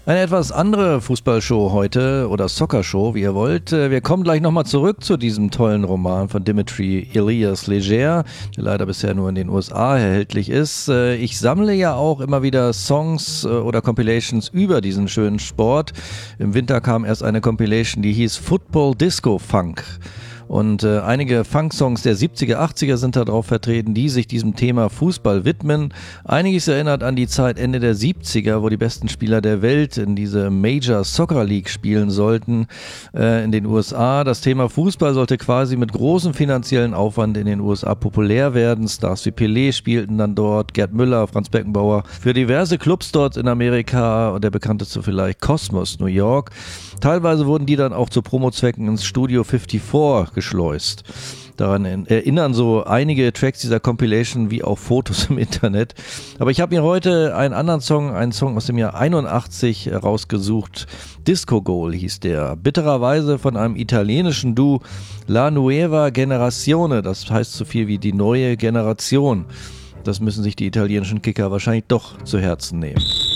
Eine etwas andere Fußballshow heute oder Soccershow, wie ihr wollt. Wir kommen gleich nochmal zurück zu diesem tollen Roman von Dimitri Elias-Leger, der leider bisher nur in den USA erhältlich ist. Ich sammle ja auch immer wieder Songs oder Compilations über diesen schönen Sport. Im Winter kam erst eine Compilation, die hieß Football Disco Funk. Und einige Funk-Songs der 70er, 80er sind da drauf vertreten, die sich diesem Thema Fußball widmen. Einiges erinnert an die Zeit Ende der 70er, wo die besten Spieler der Welt in diese Major Soccer League spielen sollten in den USA. Das Thema Fußball sollte quasi mit großem finanziellen Aufwand in den USA populär werden. Stars wie Pelé spielten dann dort, Gerd Müller, Franz Beckenbauer. Für diverse Clubs dort in Amerika und der bekannteste vielleicht Cosmos New York. Teilweise wurden die dann auch zu Promozwecken ins Studio 54 geschleust. Daran erinnern so einige Tracks dieser Compilation wie auch Fotos im Internet. Aber ich habe mir heute einen Song aus dem Jahr 81 rausgesucht. Disco Goal hieß der. Bittererweise von einem italienischen Duo, La Nuova Generazione. Das heißt so viel wie die neue Generation. Das müssen sich die italienischen Kicker wahrscheinlich doch zu Herzen nehmen.